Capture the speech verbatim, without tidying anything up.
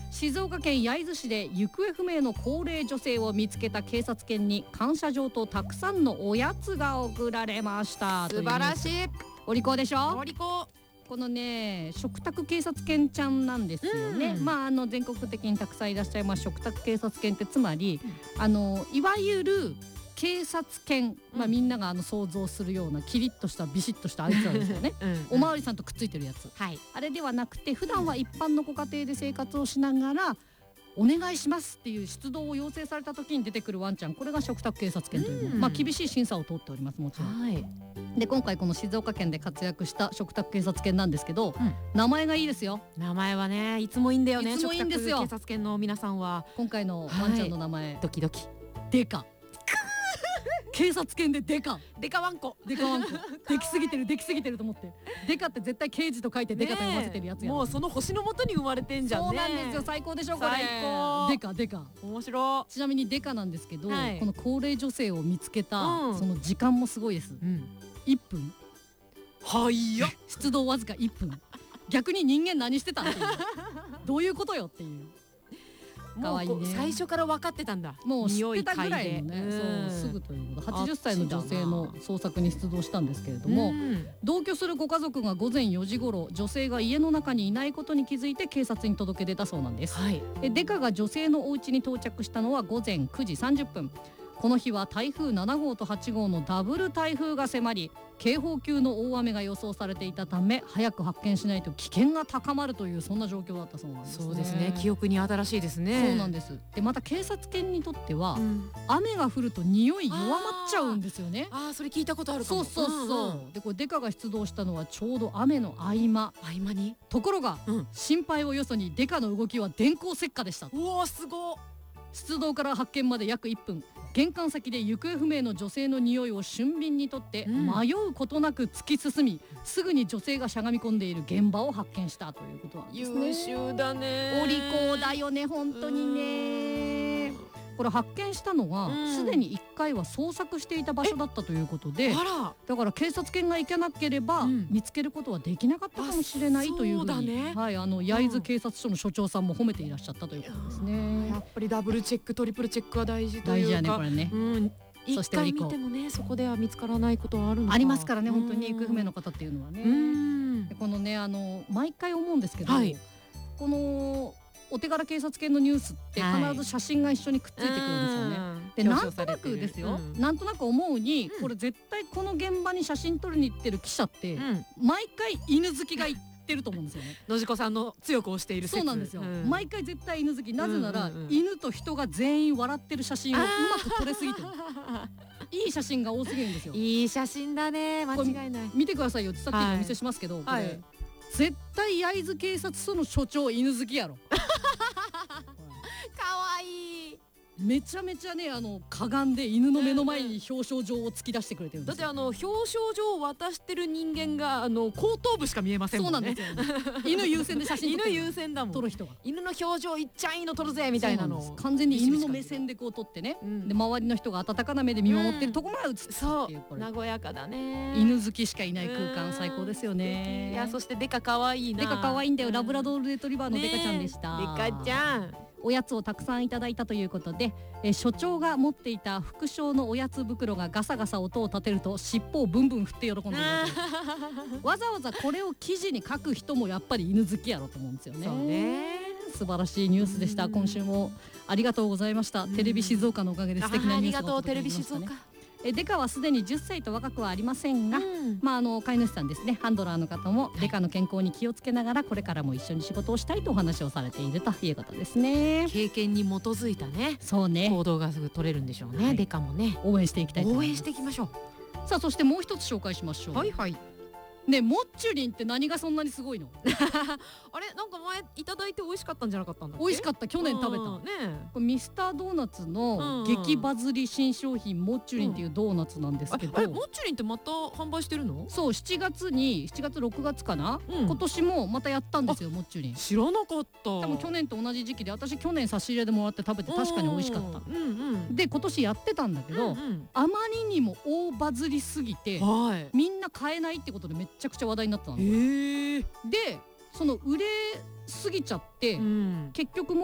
静岡県焼津市で行方不明の高齢女性を見つけた警察犬に感謝状とたくさんのおやつが贈られました。 素晴らしい。 お利口でしょ。 お利口。 このね、嘱託警察犬ちゃんなんですよね、うん、まああの全国的にたくさんいらっしゃいます嘱託警察犬って、つまり、うん、あのいわゆる警察犬、まあ、みんながあの想像するようなキリッとしたビシッとしたあいつらですよねうん、うん、おまわりさんとくっついてるやつ、はい、あれではなくて、普段は一般のご家庭で生活をしながらお願いしますっていう出動を要請された時に出てくるワンちゃん、これが嘱託警察犬という、うん、まあ、厳しい審査を通っております、もちろん、はい、で今回この静岡県で活躍した嘱託警察犬なんですけど、うん、名前がいいですよ。 名前はね、いつもいいんだよね。 いつもいいんですよ。 警察犬の皆さんは。 今回のワンちゃんの名前、 はい、ドキドキデカ警察犬でデカデカワンコデカワンコできすぎてるできすぎてると思って、デカって絶対刑事と書いてデカと読ませてるやつや、 もうその星の下に生まれてんじゃんね。 そうなんですよ。最高でしょこれ。 最高。 デカデカ面白い。 ちなみにデカなんですけど、はい、この高齢女性を見つけた、うん、その時間もすごいです、うん、いっぷん。 はいや出動わずかいっぷん。逆に人間何してたっていうどういうことよっていう。 かわいいね。最初から分かってたんだ。 もう知ってたぐらいのね、そうすぐということ。はちじゅっさいの女性の捜索に出動したんですけれども、同居するご家族が午前よじ頃、女性が家の中にいないことに気づいて警察に届け出たそうなんです、はい、でデカが女性のお家に到着したのは午前くじさんじゅっぷん。この日は台風ななごうとはちごうのダブル台風が迫り、警報級の大雨が予想されていたため、早く発見しないと危険が高まるという、そんな状況だったそうなんですね。 そうですね、記憶に新しいですね。 そうなんです。でまた警察犬にとっては、うん、雨が降ると匂い弱まっちゃうんですよね。 ああ、それ聞いたことあるかも。 そうそうそう、うんうん、でこれデカが出動したのはちょうど雨の合間合間に。 ところが、うん、心配をよそにデカの動きは電光石火でした。 うわ、すごっ。 出動から発見まで約いっぷん。玄関先で行方不明の女性の匂いを俊敏にとって、うん、迷うことなく突き進み、すぐに女性がしゃがみ込んでいる現場を発見したということなんですね。 優秀だね。 お利口だよね本当にね。これ発見したのはすで、うん、にいっかいは捜索していた場所だったということで、あら、だから警察犬が行けなければ、うん、見つけることはできなかったかもしれないというふうに、そうだね、はい、あの焼津警察署の署長さんも褒めていらっしゃったということですね。 やっぱりダブルチェックトリプルチェックは大事というか、 大事やねこれね、うん、 いっかい見てもね、そこでは見つからないことはあるのか、 ありますからね、本当に行方不明の方っていうのはね。うん、でこのね、あの毎回思うんですけど、はい、このお手柄警察犬のニュースって必ず写真が一緒にくっついてくるんですよね、はい、でなんとなくですよ、うん、なんとなく思うに、うん、これ絶対この現場に写真撮りに行ってる記者って、うん、毎回犬好きが行ってると思うんですよね野次子さんの強く推している説。 そうなんですよ、うん、毎回絶対犬好き。なぜなら、うんうんうん、犬と人が全員笑ってる写真をうまく撮れすぎてるいい写真が多すぎるんですよ。 いい写真だね、間違いない。 見てくださいよ、さっきお見せしますけど、はい、これ、はい、絶対焼津警察署の署長犬好きやろかわいい。 めちゃめちゃね、あのかがんで犬の目の前に表彰状を突き出してくれてるんですよ。 だってあの表彰状を渡してる人間があの後頭部しか見えませんもんね。 そうなんですよ、ね、犬優先で写真撮ってる。 犬優先だもん、 撮る人が。 犬の表情いっちゃいいの撮るぜみたいなのを完全に犬の目線でこう撮ってね、うん、で周りの人が温かな目で見守ってるとこまで映ってるっていう、 そう和やかだね。 犬好きしかいない空間、最高ですよね。 いや、そしてデカ可愛いな。 デカ可愛いんだよ、ラブラドールレトリバーのデカちゃんでした、 ね、デカちゃん。 おやつをたくさんいただいたということで、え所長が持っていた副賞のおやつ袋がガサガサ音を立てると尻尾をブンブン振って喜んでいるわざわざこれを記事に書く人もやっぱり犬好きやろと思うんですよね。 そうね、 素晴らしいニュースでした。今週もありがとうございました。テレビ静岡のおかげで素敵なニュースがお届けできましたね。えデカはすでにじゅっさいと若くはありませんが、うん、まああの飼い主さんですね、ハンドラーの方もデカの健康に気をつけながらこれからも一緒に仕事をしたいとお話をされているということですね。 経験に基づいたね、 そうね、 行動がすぐ取れるんでしょうね、はい、デカもね応援していきたいと思います。 応援していきましょう。 さあ、そしてもう一つ紹介しましょう。 はいはい。 ね、モッチュリンって何がそんなにすごいのあれ、なんか前いただいて美味しかったんじゃなかったんだっけ。 美味しかった、去年食べた、ね、これミスタードーナツの激バズり新商品モッチュリンっていうドーナツなんですけど、 うん、あれモッチュリンってまた販売してるの。 そう、しちがつにしちがつろくがつかな、うん、今年もまたやったんですよモッチュリン。 知らなかった。 多分去年と同じ時期で、私去年差し入れでもらって食べて確かに美味しかった、うんうん、で今年やってたんだけど、うんうん、あまりにも大バズりすぎて、はい、みんな買えないってことでめちゃくちゃ話題になったの。へー。でその売れすぎちゃって、うん、結局もう